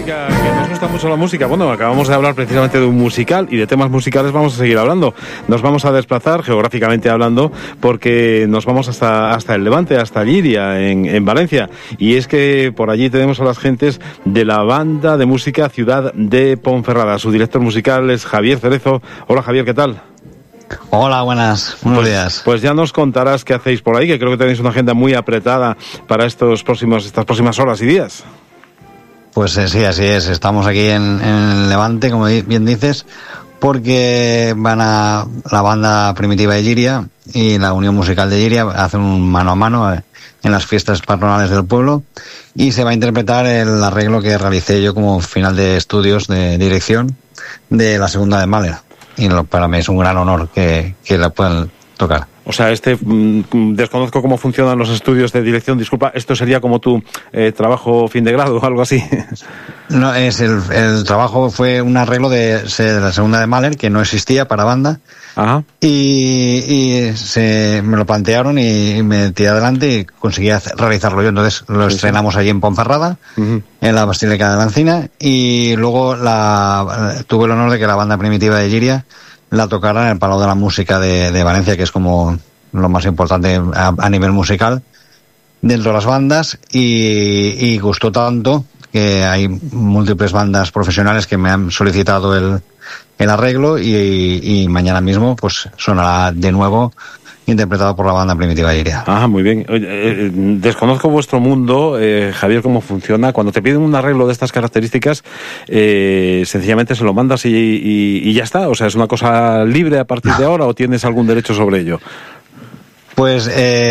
música, que nos gusta mucho la música. Bueno, acabamos de hablar precisamente de un musical y de temas musicales vamos a seguir hablando. Nos vamos a desplazar, geográficamente hablando, porque nos vamos hasta el Levante, hasta Llíria, en Valencia. Y es que por allí tenemos a las gentes de la banda de música Ciudad de Ponferrada. Su director musical es Javier Cerezo. Hola, Javier, ¿qué tal? Hola, buenos días. Pues ya nos contarás qué hacéis por ahí, que creo que tenéis una agenda muy apretada para estas próximas horas y días. Pues sí, así es. Estamos aquí en el Levante, como bien dices, porque van a la banda primitiva de Llíria y la Unión Musical de Llíria hacen un mano a mano en las fiestas patronales del pueblo y se va a interpretar el arreglo que realicé yo como final de estudios de dirección de la segunda de Mahler. Y para mí es un gran honor que la puedan tocar. O sea, desconozco cómo funcionan los estudios de dirección. Disculpa, ¿esto sería como tu trabajo fin de grado o algo así? No, el trabajo fue un arreglo de la segunda de Mahler, que no existía para banda. Ajá. Y me lo plantearon y me tiré adelante y conseguí realizarlo yo. Entonces lo estrenamos allí en Ponferrada, en la Basílica de la Encina, y luego tuve el honor de que la banda primitiva de Llíria la tocara en el Palau de la Música de Valencia, que es como lo más importante a nivel musical dentro de las bandas, y gustó tanto que hay múltiples bandas profesionales que me han solicitado el arreglo y mañana mismo pues sonará de nuevo interpretado por la banda primitiva de Llíria. Ah, muy bien. Desconozco vuestro mundo, Javier, cómo funciona. Cuando te piden un arreglo de estas características, sencillamente se lo mandas y ya está. O sea, ¿es una cosa libre a partir de ahora o tienes algún derecho sobre ello? Pues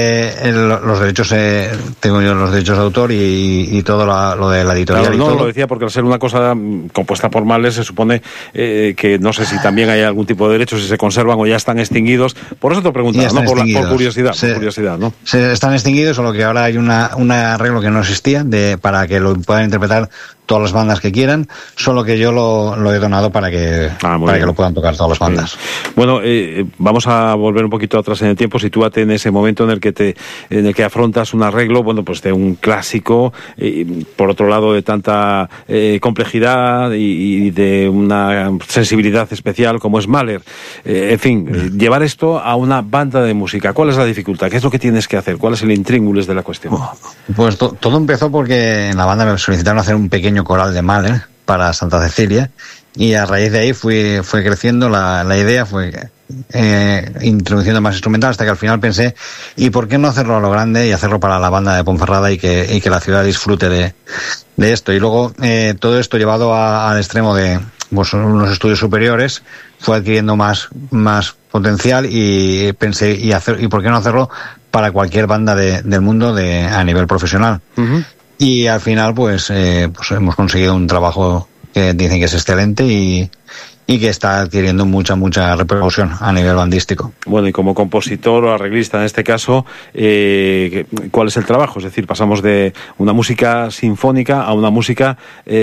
los derechos, tengo yo los derechos de autor y todo lo de la editorial. Claro, y no, todo. Lo decía porque al ser una cosa compuesta por Mahler se supone que no sé si también hay algún tipo de derechos, si se conservan o ya están extinguidos. Por eso te preguntaba, ¿no? Por curiosidad, ¿no? Se están extinguidos, solo que ahora hay un arreglo que no existía para que lo puedan interpretar todas las bandas que quieran, solo que yo lo he donado para que lo puedan tocar todas las bandas. Bueno, vamos a volver un poquito atrás en el tiempo. Sitúate en ese momento en el que afrontas un arreglo, bueno, pues de un clásico, por otro lado de tanta complejidad y de una sensibilidad especial como es Mahler. En fin, llevar esto a una banda de música. ¿Cuál es la dificultad? ¿Qué es lo que tienes que hacer? ¿Cuál es el intríngulis de la cuestión? Pues todo empezó porque en la banda me solicitaron hacer un pequeño coral de Mahler para Santa Cecilia y a raíz de ahí fue creciendo la idea, fue introduciendo más instrumental hasta que al final pensé, ¿y por qué no hacerlo a lo grande y hacerlo para la banda de Ponferrada y que la ciudad disfrute de esto? Y luego todo esto llevado al extremo de unos estudios superiores fue adquiriendo más potencial y pensé, ¿y por qué no hacerlo para cualquier banda del mundo a nivel profesional? Uh-huh. Y al final pues hemos conseguido un trabajo que dicen que es excelente y que está adquiriendo mucha repercusión a nivel bandístico. Bueno, y como compositor o arreglista en este caso, ¿cuál es el trabajo? Es decir, pasamos de una música sinfónica a una música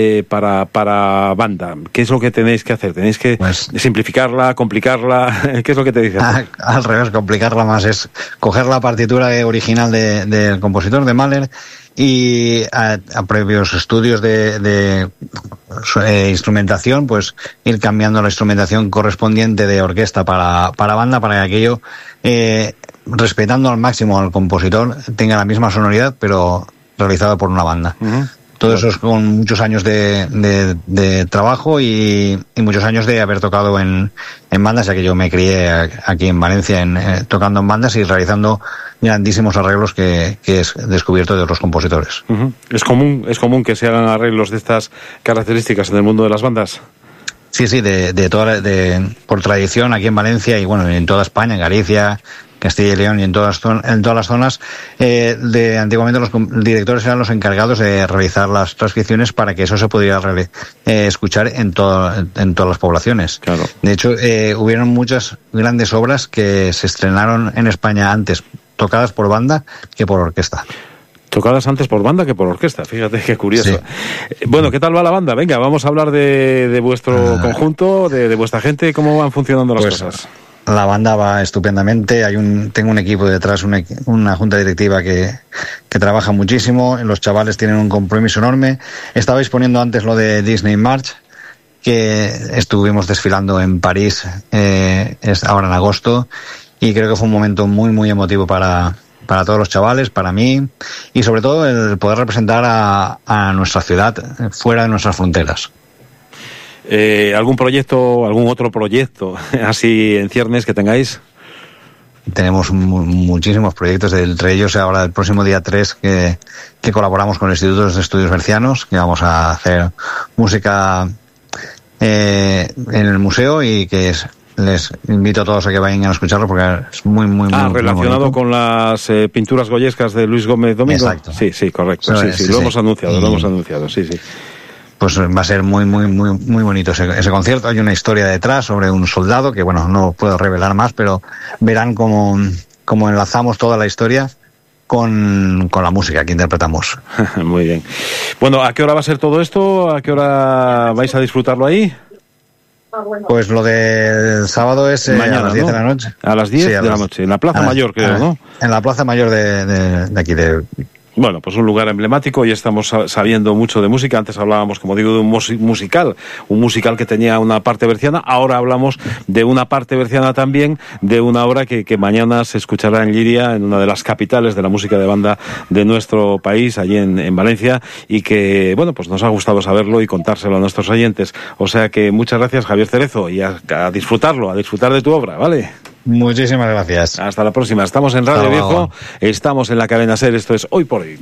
para banda. ¿Qué es lo que tenéis que hacer? ¿Tenéis que simplificarla, complicarla? ¿Qué es lo que te dice? Al revés, complicarla más. Es coger la partitura original del compositor, de Mahler, y a previos estudios de instrumentación, pues ir cambiando la instrumentación correspondiente de orquesta para banda, para que aquello, respetando al máximo al compositor, tenga la misma sonoridad, pero realizado por una banda. Uh-huh. Todo eso es con muchos años de trabajo y muchos años de haber tocado en bandas, ya que yo me crié aquí en Valencia tocando en bandas y realizando grandísimos arreglos que es descubierto de otros compositores. Uh-huh. ¿Es común que se hagan arreglos de estas características en el mundo de las bandas? Sí, por tradición aquí en Valencia y bueno, en toda España, en Galicia, Castilla y León y en todas las zonas, antiguamente los directores eran los encargados de realizar las transcripciones para que eso se pudiera escuchar en todas las poblaciones. Claro. De hecho, hubieron muchas grandes obras que se estrenaron en España antes, tocadas por banda que por orquesta. Tocadas antes por banda que por orquesta, fíjate qué curioso. Sí. Bueno, ¿qué tal va la banda? Venga, vamos a hablar de vuestro conjunto, de vuestra gente, ¿cómo van funcionando las cosas? La banda va estupendamente. Tengo un equipo detrás, una junta directiva que trabaja muchísimo. Los chavales tienen un compromiso enorme. Estabais poniendo antes lo de Disney March, que estuvimos desfilando en París, es ahora en agosto, y creo que fue un momento muy, muy emotivo para todos los chavales, para mí, y sobre todo el poder representar a nuestra ciudad fuera de nuestras fronteras. ¿Algún otro proyecto así en ciernes que tengáis? Tenemos muchísimos proyectos, entre ellos ahora el próximo día 3 que colaboramos con el Instituto de Estudios Bercianos, que vamos a hacer música en el museo, y que les invito a todos a que vayan a escucharlo porque es muy relacionado muy con las pinturas goyescas de Luis Gómez Domingo. Exacto. Sí, correcto. Sí, lo hemos anunciado, sí. Pues va a ser muy bonito ese concierto. Hay una historia detrás sobre un soldado que, bueno, no puedo revelar más, pero verán cómo enlazamos toda la historia con la música que interpretamos. Muy bien. Bueno, ¿a qué hora va a ser todo esto? ¿A qué hora vais a disfrutarlo ahí? Pues lo del sábado es mañana, a las 10 de la noche. A las 10 de la noche, en la Plaza Mayor, creo, ¿no? En la Plaza Mayor de aquí, de... Bueno, pues un lugar emblemático, y estamos sabiendo mucho de música. Antes hablábamos, como digo, de un musical que tenía una parte berciana. Ahora hablamos de una parte berciana también, de una obra que mañana se escuchará en Llíria, en una de las capitales de la música de banda de nuestro país, allí en Valencia, y que, bueno, pues nos ha gustado saberlo y contárselo a nuestros oyentes. O sea que muchas gracias, Javier Cerezo, y a disfrutarlo, a disfrutar de tu obra, ¿vale? Muchísimas gracias. Hasta la próxima. Estamos en Radio Viejo, estamos en la cadena SER, esto es Hoy por Hoy.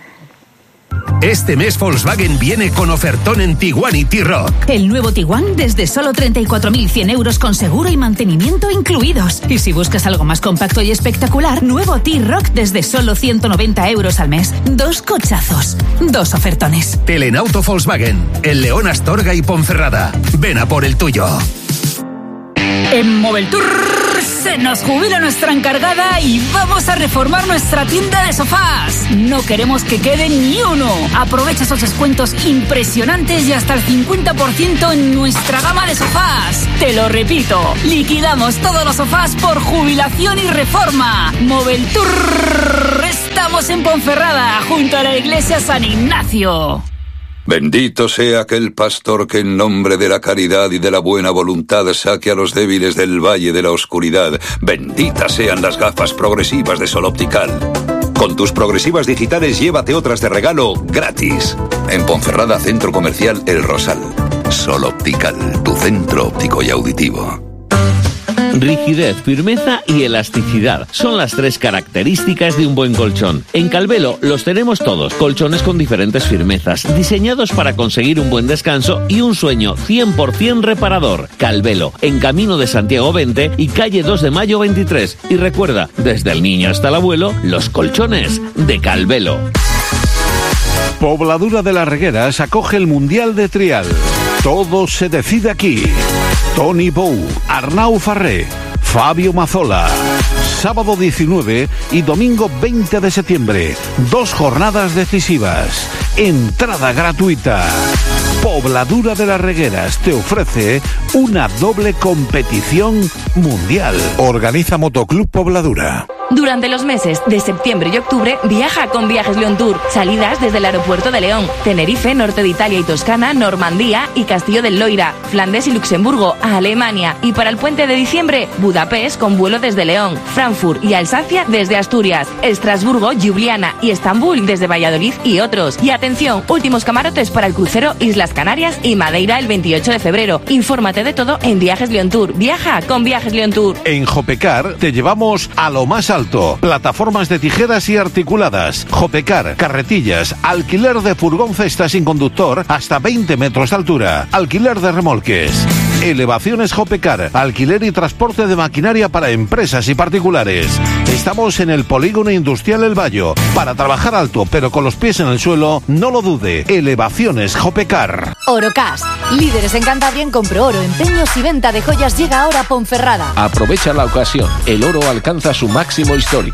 Este mes Volkswagen viene con ofertón en Tiguan y T-Roc. El nuevo Tiguan desde solo 34.100 euros con seguro y mantenimiento incluidos. Y si buscas algo más compacto y espectacular, nuevo T-Roc desde solo 190 euros al mes. 2 cochazos, 2 ofertones. Telenauto Volkswagen, en León, Astorga y Ponferrada. Ven a por el tuyo. En Moveltour se nos jubila nuestra encargada y vamos a reformar nuestra tienda de sofás. No queremos que quede ni uno. Aprovecha esos descuentos impresionantes y hasta el 50% en nuestra gama de sofás. Te lo repito, liquidamos todos los sofás por jubilación y reforma. Moveltour. Estamos en Ponferrada, junto a la iglesia San Ignacio. Bendito sea aquel pastor que en nombre de la caridad y de la buena voluntad saque a los débiles del valle de la oscuridad. Benditas sean las gafas progresivas de Sol Optical. Con tus progresivas digitales llévate otras de regalo gratis. En Ponferrada, Centro Comercial El Rosal. Sol Optical, tu centro óptico y auditivo. Rigidez, firmeza y elasticidad son las 3 características de un buen colchón. En Calvelo los tenemos todos, colchones con diferentes firmezas, diseñados para conseguir un buen descanso y un sueño 100% reparador. Calvelo, en Camino de Santiago 20 y calle 2 de Mayo 23. Y recuerda, desde el niño hasta el abuelo, los colchones de Calvelo. Pobladura de las Regueras acoge el Mundial de Trial. Todo se decide aquí. Tony Bou, Arnau Farré, Fabio Mazzola. Sábado 19 y domingo 20 de septiembre. 2 jornadas decisivas. Entrada gratuita. Pobladura de las Regueras te ofrece una doble competición mundial. Organiza Motoclub Pobladura. Durante los meses de septiembre y octubre viaja con Viajes León Tour. Salidas desde el aeropuerto de León, Tenerife, norte de Italia y Toscana, Normandía y Castillo del Loira, Flandes y Luxemburgo, a Alemania. Y para el puente de diciembre, Budapest con vuelo desde León, Frankfurt y Alsacia desde Asturias, Estrasburgo, Ljubljana y Estambul desde Valladolid y otros. Y atención, últimos camarotes para el crucero Islas Canarias y Madeira el 28 de febrero. Infórmate de todo en Viajes León Tour. Viaja con Viajes León Tour. En Jopecar te llevamos a lo más alto. Plataformas de tijeras y articuladas. Jopecar, carretillas, alquiler de furgón cesta sin conductor hasta 20 metros de altura. Alquiler de remolques. Elevaciones Jopecar, alquiler y transporte de maquinaria para empresas y particulares. Estamos en el Polígono Industrial El Bayo. Para trabajar alto pero con los pies en el suelo, no lo dude. Elevaciones Jopecar. Orocas, líderes en Cantabria en compro oro, empeños y venta de joyas, llega ahora a Ponferrada. Aprovecha la ocasión. El oro alcanza su máximo histórico.